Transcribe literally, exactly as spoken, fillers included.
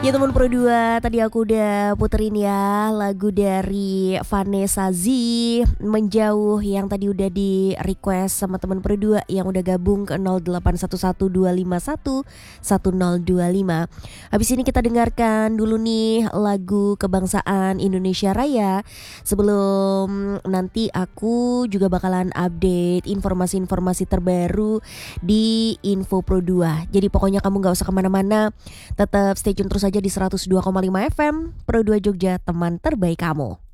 Ya teman Pro dua, tadi aku udah puterin ya lagu dari Vanessa Z, Menjauh, yang tadi udah di request sama teman Pro dua yang udah gabung ke nol delapan satu satu dua lima satu satu nol dua lima. Habis ini kita dengarkan dulu nih lagu kebangsaan Indonesia Raya. Sebelum nanti aku juga bakalan update informasi-informasi terbaru di Info Pro dua. Jadi pokoknya kamu gak usah kemana-mana, tetap stay tune terus aja di seratus dua koma lima F M Pro dua Jogja, teman terbaik kamu.